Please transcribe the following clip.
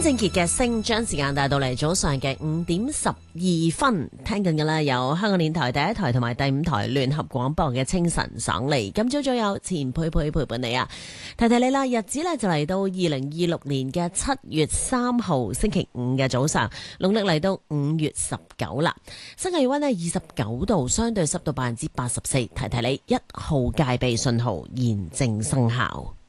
正傑嘅星將時間帶到嚟早上嘅5:12，聽緊嘅啦，有香港電台第一台同埋第五台聯合廣播嘅清晨爽利。今朝早有錢佩佩陪伴你啊，提提你啦，日子呢就嚟到2026年嘅7月3號星期五嘅早上，農曆嚟到5月19啦。室外氣溫呢29度，相對濕度84%。提提你，1號戒備信號現正生效。